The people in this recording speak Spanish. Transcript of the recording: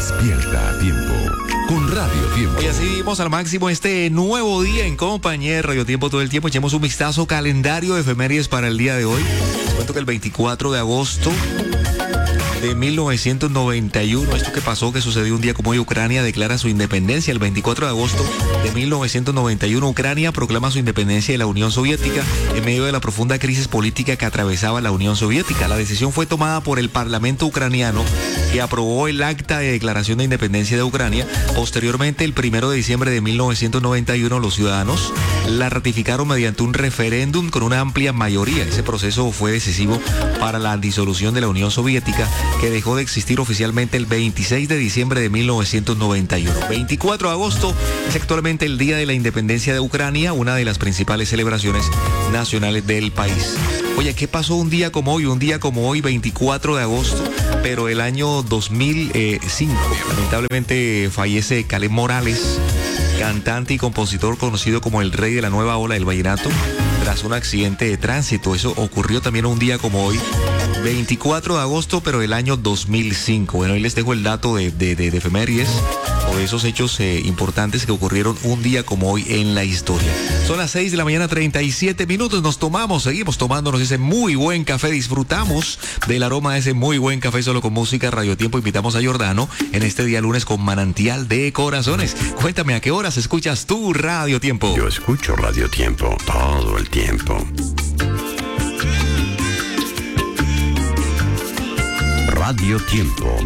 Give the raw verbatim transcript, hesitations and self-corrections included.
Despierta a tiempo con Radio Tiempo. Y así vivimos al máximo este nuevo día en compañía de Radio Tiempo todo el tiempo. Echemos un vistazo calendario de efemérides para el día de hoy. Les cuento que el veinticuatro de agosto de mil novecientos noventa y uno, esto que pasó, que sucedió un día como hoy, Ucrania declara su independencia. El veinticuatro de agosto de mil novecientos noventa y uno, Ucrania proclama su independencia de la Unión Soviética en medio de la profunda crisis política que atravesaba la Unión Soviética. La decisión fue tomada por el Parlamento ucraniano, que aprobó el acta de declaración de independencia de Ucrania. Posteriormente, el primero de diciembre de mil novecientos noventa y uno, los ciudadanos la ratificaron mediante un referéndum con una amplia mayoría. Ese proceso fue decisivo para la disolución de la Unión Soviética, que dejó de existir oficialmente el veintiséis de diciembre de mil novecientos noventa y uno. veinticuatro de agosto es actualmente el Día de la Independencia de Ucrania, una de las principales celebraciones nacionales del país. Oye, ¿qué pasó un día como hoy? Un día como hoy, veinticuatro de agosto, pero el año dos mil cinco. Lamentablemente fallece Kaleth Morales, cantante y compositor conocido como el rey de la nueva ola del vallenato, tras un accidente de tránsito. Eso ocurrió también un día como hoy, veinticuatro de agosto, pero del año dos mil cinco. Bueno, hoy les dejo el dato de, de, de, de efemérides o de esos hechos eh, importantes que ocurrieron un día como hoy en la historia. Son las seis de la mañana, treinta y siete minutos. Nos tomamos, seguimos tomándonos ese muy buen café. Disfrutamos del aroma de ese muy buen café solo con música. Radio Tiempo, invitamos a Giordano en este día lunes con Manantial de Corazones. Cuéntame, ¿a qué horas escuchas tú Radio Tiempo? Yo escucho Radio Tiempo todo el tiempo. Radio Tiempo.